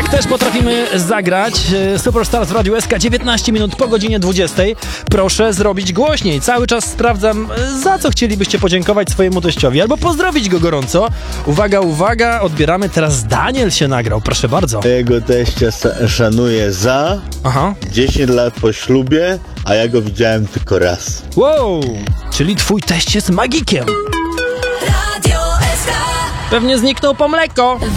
Też potrafimy zagrać. Superstars w Radiu SK 19 minut po godzinie 20. Proszę zrobić głośniej. Cały czas sprawdzam, za co chcielibyście podziękować swojemu teściowi albo pozdrowić go gorąco. Uwaga, uwaga, odbieramy. Teraz Daniel się nagrał, proszę bardzo. Jego teścia szanuję za 10 lat po ślubie, a ja go widziałem tylko raz. Wow, czyli twój teść jest magikiem. Pewnie zniknął po mleko.